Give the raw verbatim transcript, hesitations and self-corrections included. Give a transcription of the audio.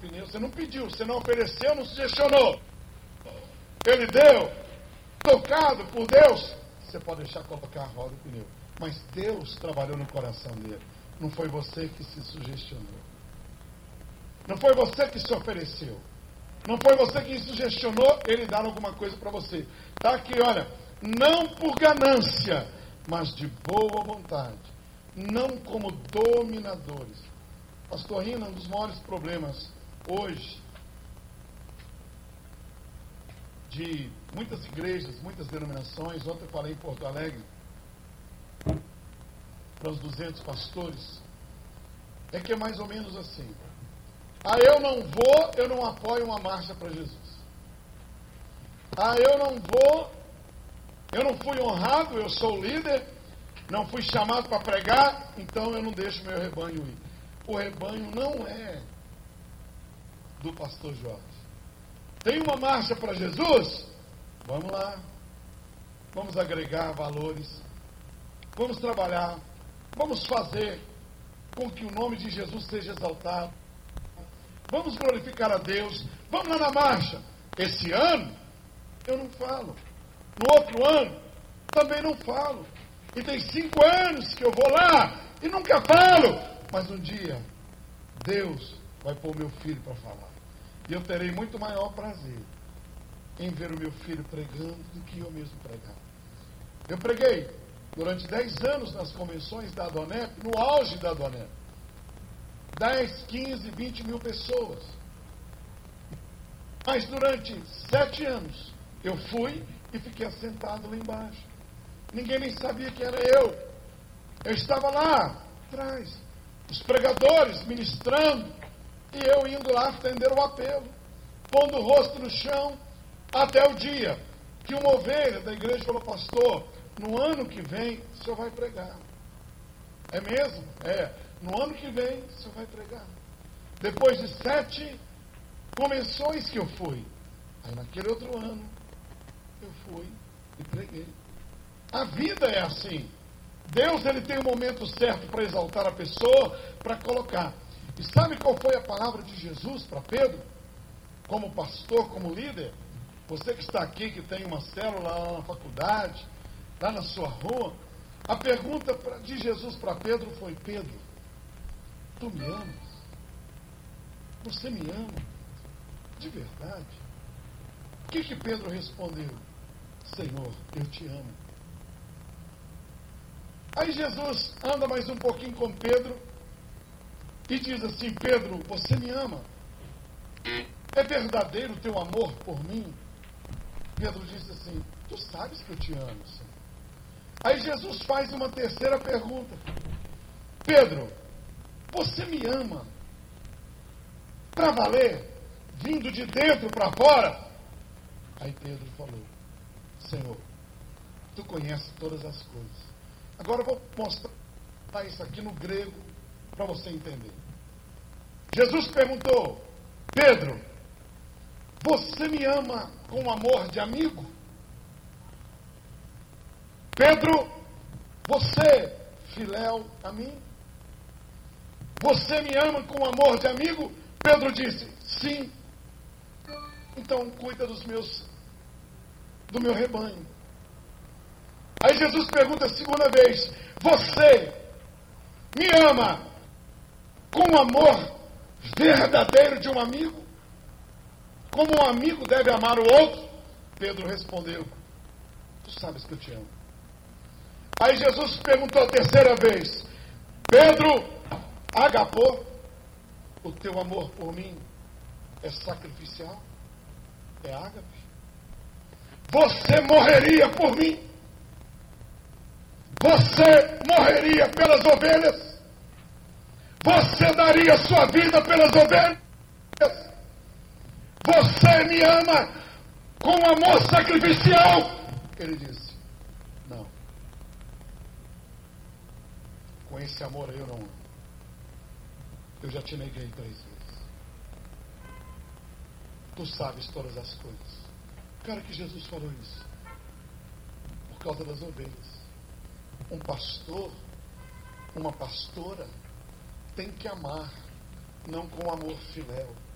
pneu. Você não pediu, você não ofereceu, não sugestionou. Ele deu, tocado por Deus. Você pode deixar colocar a roda e pneu. Mas Deus trabalhou no coração dele. Não foi você que se sugestionou. Não foi você que se ofereceu. Não foi você que sugestionou ele dar alguma coisa para você. Está aqui, olha. Não por ganância, mas de boa vontade. Não como dominadores. Pastor Rina, um dos maiores problemas hoje de muitas igrejas, muitas denominações. Ontem eu falei em Porto Alegre para os duzentos pastores. É que é mais ou menos assim. Ah, eu não vou, eu não apoio uma marcha para Jesus. Ah, eu não vou, eu não fui honrado, eu sou líder, não fui chamado para pregar, então eu não deixo meu rebanho ir. O rebanho não é do pastor Jorge. Tem uma marcha para Jesus? Vamos lá. Vamos agregar valores. Vamos trabalhar. Vamos fazer com que o nome de Jesus seja exaltado. Vamos glorificar a Deus. Vamos lá na marcha. Esse ano, eu não falo. No outro ano, também não falo. E tem cinco anos que eu vou lá e nunca falo. Mas um dia, Deus vai pôr meu filho para falar. E eu terei muito maior prazer em ver o meu filho pregando do que eu mesmo pregar. Eu preguei durante dez anos nas convenções da Adonep, no auge da Adonep. dez, quinze, vinte mil pessoas. Mas durante sete anos, eu fui e fiquei assentado lá embaixo. Ninguém nem sabia que era eu. Eu estava lá atrás, os pregadores ministrando, e eu indo lá atender o apelo, pondo o rosto no chão, até o dia que uma ovelha da igreja falou: pastor, no ano que vem o senhor vai pregar. É mesmo? É. No ano que vem o senhor vai pregar. Depois de sete convenções que eu fui, aí naquele outro ano eu fui e preguei. A vida é assim. Deus, ele tem o momento certo para exaltar a pessoa, para colocar. E sabe qual foi a palavra de Jesus para Pedro? Como pastor, como líder? Você que está aqui, que tem uma célula lá na faculdade, lá na sua rua, a pergunta de Jesus para Pedro foi: Pedro, tu me amas? Você me ama? De verdade? O que que Pedro respondeu? Senhor, eu te amo. Aí Jesus anda mais um pouquinho com Pedro e diz assim: Pedro, você me ama? É verdadeiro o teu amor por mim? Pedro disse assim: tu sabes que eu te amo, Senhor. Aí Jesus faz uma terceira pergunta: Pedro, você me ama para valer, vindo de dentro para fora? Aí Pedro falou: Senhor, tu conheces todas as coisas. Agora eu vou mostrar isso aqui no grego para você entender. Jesus perguntou: Pedro, você me ama com amor de amigo? Pedro, você, filéu a mim? Você me ama com amor de amigo? Pedro disse: sim. Então cuida dos meus, do meu rebanho. Aí Jesus pergunta a segunda vez: você me ama com amor verdadeiro de um amigo? Como um amigo deve amar o outro? Pedro respondeu: tu sabes que eu te amo. Aí Jesus perguntou a terceira vez: Pedro, agapô, o teu amor por mim é sacrificial? É ágape? Você morreria por mim? Você morreria pelas ovelhas? Você daria sua vida pelas ovelhas? Você me ama com amor sacrificial? Ele disse: não. Com esse amor eu não amo. Eu já te neguei três vezes. Tu sabes todas as coisas. Cara, que Jesus falou isso por causa das ovelhas. Um pastor, uma pastora tem que amar, não com amor filéu,